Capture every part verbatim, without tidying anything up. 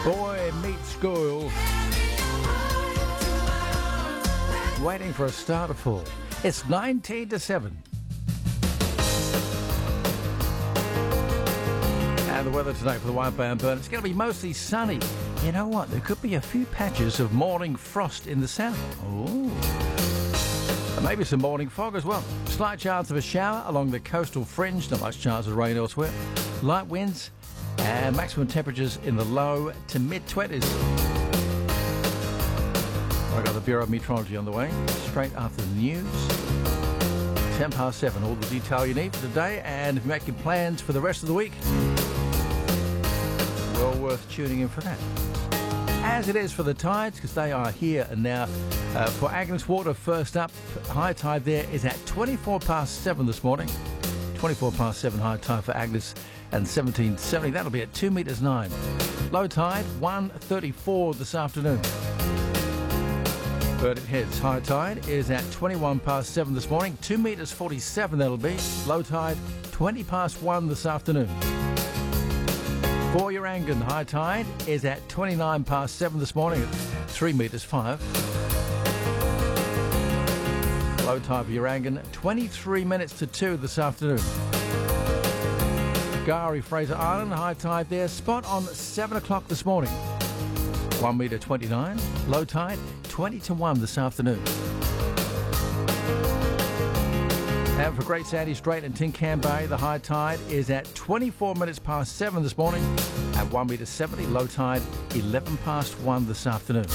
Boy Meets School. Waiting for a star to fall. It's nineteen to seven. And the weather tonight for the White Bay and Burn, it's going to be mostly sunny. You know what? There could be a few patches of morning frost in the south. Oh. And maybe some morning fog as well. Slight chance of a shower along the coastal fringe. Not much chance of rain elsewhere. Light winds and maximum temperatures in the low to mid-twenties. I've got the Bureau of Meteorology on the way. Straight after the news. ten past seven. All the detail you need for today. And if you're making plans for the rest of the week, well worth tuning in for that. As it is for the tides, because they are here and now. Uh, for Agnes Water, first up, high tide there is at twenty-four past seven this morning. twenty-four past seven high tide for Agnes and seventeen seventy. That'll be at two metres nine. Low tide, one thirty-four this afternoon. Burnett Heads, high tide is at twenty-one past seven this morning. two metres forty-seven that'll be. Low tide, twenty past one this afternoon. For Urangan, high tide is at twenty-nine past seven this morning at three metres five. Low tide for Urangan, twenty-three minutes to two this afternoon. Gari, Fraser Island, high tide there, spot on seven o'clock this morning. one metre twenty-nine. Low tide, twenty to one this afternoon. And for Great Sandy Strait and Tincan Bay, the high tide is at twenty-four minutes past seven this morning at one metre seventy. Low tide, eleven past one this afternoon.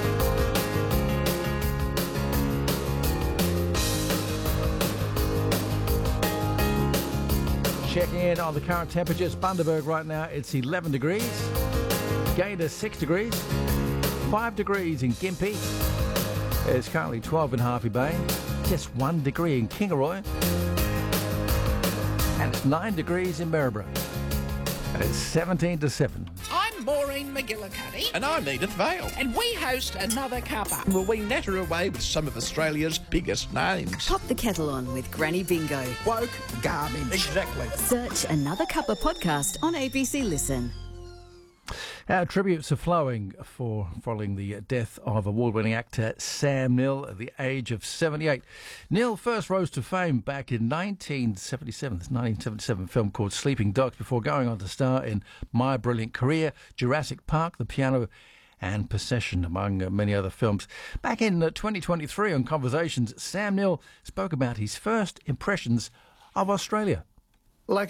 Checking in on the current temperatures. Bundaberg right now, it's eleven degrees. Gayndah, six degrees. five degrees in Gympie. It's currently twelve in Harvey Bay. Just one degree in Kingaroy. And it's nine degrees in Maryborough. And it's seventeen to seven. I'm Maureen McGillicuddy. And I'm Edith Vale. And we host Another Cuppa. Well, we natter away with some of Australia's biggest names. Pop the kettle on with Granny Bingo. Woke garbage. Exactly. Search Another Cuppa podcast on A B C Listen. Our tributes are flowing for following the death of award-winning actor Sam Neill at the age of seventy-eight. Neill first rose to fame back in nineteen seventy-seven. This nineteen seventy-seven film called Sleeping Dogs before going on to star in My Brilliant Career, Jurassic Park, The Piano and Possession, among uh, many other films. Back in uh, twenty twenty-three on Conversations, Sam Neill spoke about his first impressions of Australia.